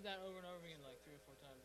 that over and over again like 3 or 4 times.